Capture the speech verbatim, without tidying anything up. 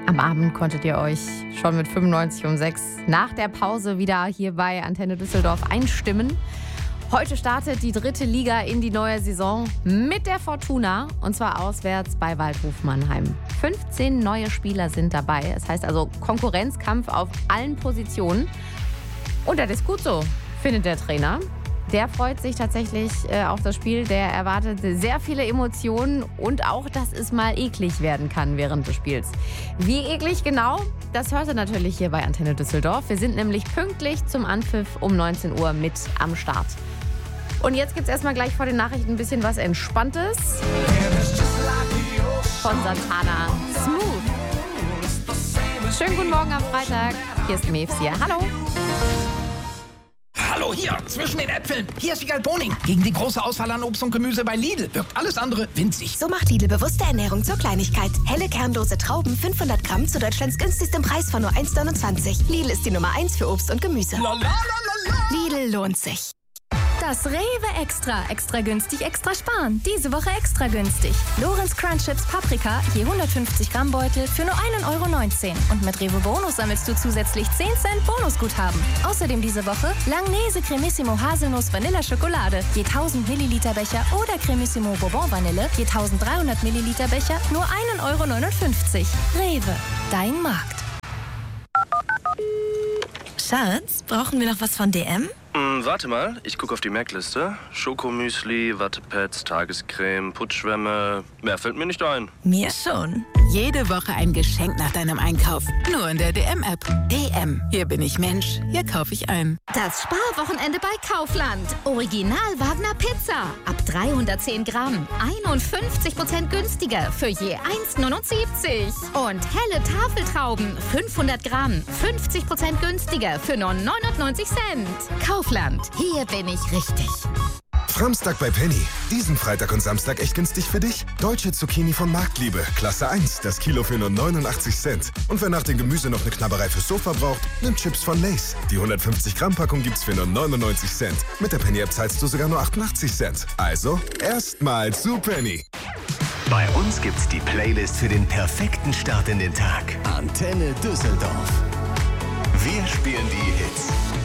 Am Abend konntet ihr euch schon mit fünfundneunzig um sechs nach der Pause wieder hier bei Antenne Düsseldorf einstimmen. Heute startet die dritte Liga in die neue Saison mit der Fortuna und zwar auswärts bei Waldhof Mannheim. fünfzehn neue Spieler sind dabei. Das heißt also Konkurrenzkampf auf allen Positionen. Und das ist gut so, findet der Trainer. Der freut sich tatsächlich äh, auf das Spiel. Der erwartet sehr viele Emotionen und auch, dass es mal eklig werden kann während des Spiels. Wie eklig genau? Das hört ihr natürlich hier bei Antenne Düsseldorf. Wir sind nämlich pünktlich zum Anpfiff um neunzehn Uhr mit am Start. Und jetzt gibt es erstmal gleich vor den Nachrichten ein bisschen was Entspanntes. Von Santana Smooth. Schönen guten Morgen am Freitag. Hier ist Mevs hier. Hallo. Hallo, hier, zwischen den Äpfeln. Hier ist Wiegald Boning. Gegen die große Auswahl an Obst und Gemüse bei Lidl wirkt alles andere winzig. So macht Lidl bewusste Ernährung zur Kleinigkeit. Helle kernlose Trauben, fünfhundert Gramm zu Deutschlands günstigstem Preis von nur eins neunundzwanzig. Lidl ist die Nummer eins für Obst und Gemüse. La, la, la, la, la. Lidl lohnt sich. Das Rewe Extra. Extra günstig, extra sparen. Diese Woche extra günstig. Lorenz Crunch Chips Paprika, je hundertfünfzig Gramm Beutel für nur ein Euro neunzehn. Und mit Rewe Bonus sammelst du zusätzlich zehn Cent Bonusguthaben. Außerdem diese Woche Langnese Cremissimo Haselnuss Vanilla Schokolade, je tausend Milliliter Becher oder Cremissimo Bourbon Vanille, je dreizehnhundert Milliliter Becher, nur ein Euro neunundfünfzig. Rewe, dein Markt. Schatz, brauchen wir noch was von D M? Hm, warte mal, ich gucke auf die Merkliste. Schokomüsli, Wattepads, Tagescreme, Putzschwämme. Mehr fällt mir nicht ein. Mir schon. Jede Woche ein Geschenk nach deinem Einkauf. Nur in der D M-App. D M. Hier bin ich Mensch. Hier kaufe ich ein. Das Sparwochenende bei Kaufland. Original Wagner Pizza. Ab dreihundertzehn Gramm. einundfünfzig Prozent günstiger für je eins neunundsiebzig. Und helle Tafeltrauben. fünfhundert Gramm. fünfzig Prozent günstiger für nur neunundneunzig Cent. Kaufland. Hier bin ich richtig. Framstag bei Penny. Diesen Freitag und Samstag echt günstig für dich. Deutsche Zucchini von Marktliebe. Klasse eins. Das Kilo für nur neunundachtzig Cent. Und wer nach dem Gemüse noch eine Knabberei fürs Sofa braucht, nimmt Chips von Lay's. Die hundertfünfzig Gramm Packung gibt's für nur neunundneunzig Cent. Mit der Penny-App zahlst du sogar nur achtundachtzig Cent. Also, erstmal zu Penny. Bei uns gibt's die Playlist für den perfekten Start in den Tag. Antenne Düsseldorf. Wir spielen die Hits